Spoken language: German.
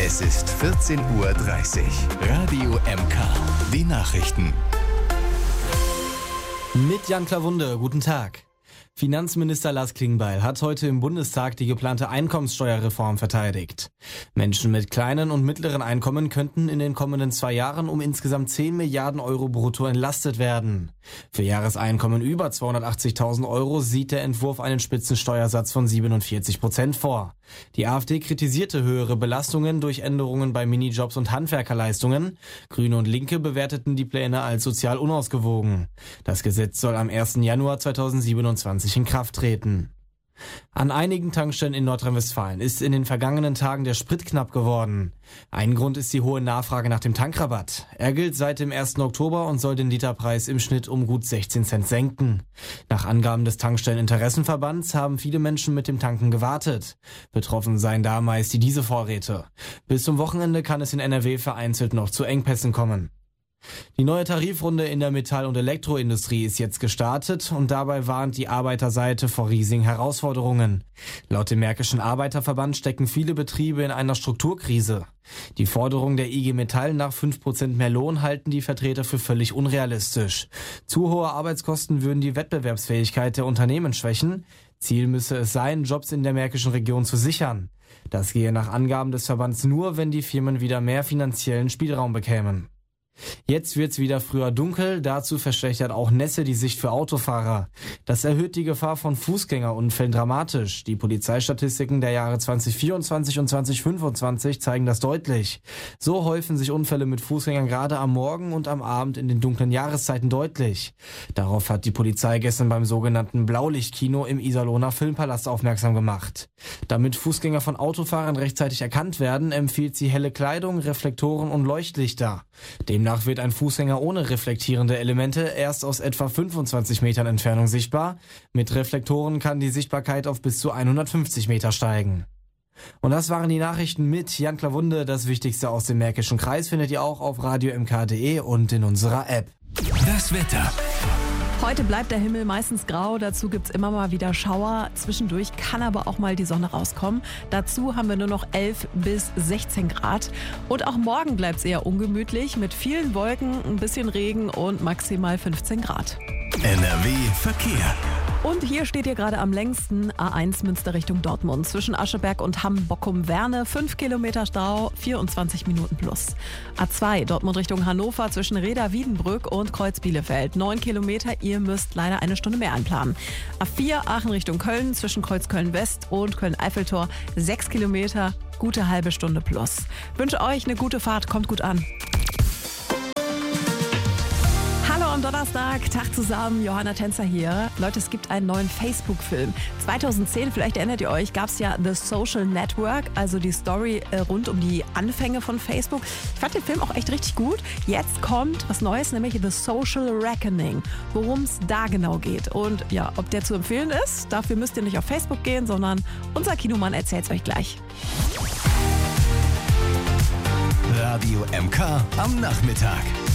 Es ist 14:30 Uhr. Radio MK. Die Nachrichten. Mit Jan Klawunde, guten Tag. Finanzminister Lars Klingbeil hat heute im Bundestag die geplante Einkommenssteuerreform verteidigt. Menschen mit kleinen und mittleren Einkommen könnten in den kommenden 2 Jahren um insgesamt 10 Milliarden Euro brutto entlastet werden. Für Jahreseinkommen über 280.000 Euro sieht der Entwurf einen Spitzensteuersatz von 47% vor. Die AfD kritisierte höhere Belastungen durch Änderungen bei Minijobs und Handwerkerleistungen. Grüne und Linke bewerteten die Pläne als sozial unausgewogen. Das Gesetz soll am 1. Januar 2027 in Kraft treten. An einigen Tankstellen in Nordrhein-Westfalen ist in den vergangenen Tagen der Sprit knapp geworden. Ein Grund ist die hohe Nachfrage nach dem Tankrabatt. Er gilt seit dem 1. Oktober und soll den Literpreis im Schnitt um gut 16 Cent senken. Nach Angaben des Tankstelleninteressenverbands haben viele Menschen mit dem Tanken gewartet. Betroffen seien da meist die Dieselvorräte. Bis zum Wochenende kann es in NRW vereinzelt noch zu Engpässen kommen. Die neue Tarifrunde in der Metall- und Elektroindustrie ist jetzt gestartet und dabei warnt die Arbeiterseite vor riesigen Herausforderungen. Laut dem Märkischen Arbeiterverband stecken viele Betriebe in einer Strukturkrise. Die Forderung der IG Metall nach 5% mehr Lohn halten die Vertreter für völlig unrealistisch. Zu hohe Arbeitskosten würden die Wettbewerbsfähigkeit der Unternehmen schwächen. Ziel müsse es sein, Jobs in der märkischen Region zu sichern. Das gehe nach Angaben des Verbands nur, wenn die Firmen wieder mehr finanziellen Spielraum bekämen. Jetzt wird's wieder früher dunkel, dazu verschlechtert auch Nässe die Sicht für Autofahrer. Das erhöht die Gefahr von Fußgängerunfällen dramatisch. Die Polizeistatistiken der Jahre 2024 und 2025 zeigen das deutlich. So häufen sich Unfälle mit Fußgängern gerade am Morgen und am Abend in den dunklen Jahreszeiten deutlich. Darauf hat die Polizei gestern beim sogenannten Blaulichtkino im Iserlohner Filmpalast aufmerksam gemacht. Damit Fußgänger von Autofahrern rechtzeitig erkannt werden, empfiehlt sie helle Kleidung, Reflektoren und Leuchtlichter. Demnach wird ein Fußgänger ohne reflektierende Elemente erst aus etwa 25 Metern Entfernung sichtbar. Mit Reflektoren kann die Sichtbarkeit auf bis zu 150 Meter steigen. Und das waren die Nachrichten mit Jan Klawunde. Das Wichtigste aus dem Märkischen Kreis findet ihr auch auf radiomk.de und in unserer App. Das Wetter. Heute bleibt der Himmel meistens grau, dazu gibt's immer mal wieder Schauer. Zwischendurch kann aber auch mal die Sonne rauskommen. Dazu haben wir nur noch 11 bis 16 Grad. Und auch morgen bleibt's eher ungemütlich mit vielen Wolken, ein bisschen Regen und maximal 15 Grad. NRW Verkehr. Und hier steht ihr gerade am längsten A1 Münster Richtung Dortmund. Zwischen Ascheberg und Hamm-Bockum-Werne 5 Kilometer Stau, 24 Minuten plus. A2 Dortmund Richtung Hannover zwischen Reda-Wiedenbrück und Kreuz-Bielefeld 9 Kilometer. Ihr müsst leider eine Stunde mehr einplanen. A4 Aachen Richtung Köln zwischen Kreuz-Köln-West und Köln-Eiffeltor 6 Kilometer, gute halbe Stunde plus. Wünsche euch eine gute Fahrt, kommt gut an. Hallo am Donnerstag, Tag zusammen, Johanna Tänzer hier. Leute, es gibt einen neuen Facebook-Film. 2010, vielleicht erinnert ihr euch, gab es ja The Social Network, also die Story rund um die Anfänge von Facebook. Ich fand den Film auch echt richtig gut. Jetzt kommt was Neues, nämlich The Social Reckoning, worum es da genau geht. Und ja, ob der zu empfehlen ist, dafür müsst ihr nicht auf Facebook gehen, sondern unser Kinomann erzählt es euch gleich. Radio MK am Nachmittag.